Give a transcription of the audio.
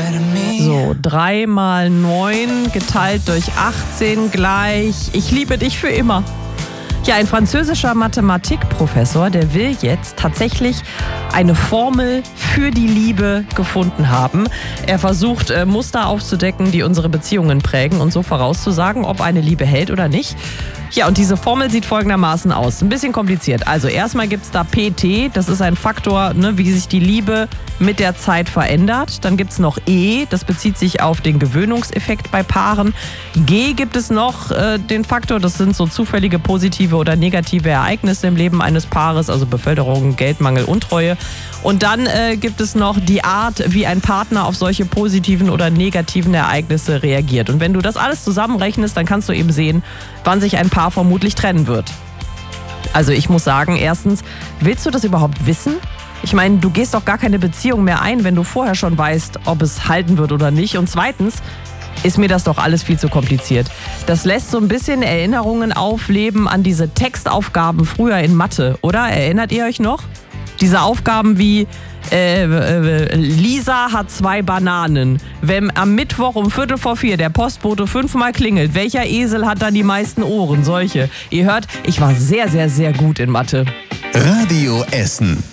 So, 3 mal 9 geteilt durch 18 gleich. Ich liebe dich für immer. Ja, ein französischer Mathematikprofessor, der will jetzt tatsächlich eine Formel für die Liebe gefunden haben. Er versucht, Muster aufzudecken, die unsere Beziehungen prägen und so vorauszusagen, ob eine Liebe hält oder nicht. Ja, und diese Formel sieht folgendermaßen aus. Ein bisschen kompliziert. Also erstmal gibt es da PT, das ist ein Faktor, wie sich die Liebe mit der Zeit verändert. Dann gibt es noch E, das bezieht sich auf den Gewöhnungseffekt bei Paaren. G gibt es noch den Faktor, das sind so zufällige positive oder negative Ereignisse im Leben eines Paares, also Beförderung, Geldmangel, Untreue. Und dann gibt es noch die Art, wie ein Partner auf solche positiven oder negativen Ereignisse reagiert. Und wenn du das alles zusammenrechnest, dann kannst du eben sehen, wann sich ein Paar vermutlich trennen wird. Also ich muss sagen, erstens, willst du das überhaupt wissen? Ich meine, du gehst doch gar keine Beziehung mehr ein, wenn du vorher schon weißt, ob es halten wird oder nicht. Und zweitens ist mir das doch alles viel zu kompliziert. Das lässt so ein bisschen Erinnerungen aufleben an diese Textaufgaben früher in Mathe, oder? Erinnert ihr euch noch? Diese Aufgaben wie Lisa hat 2 Bananen. Wenn am Mittwoch um 3:45 der Postbote 5-mal klingelt, welcher Esel hat dann die meisten Ohren? Solche. Ihr hört, ich war sehr, sehr, sehr gut in Mathe. Radio Essen.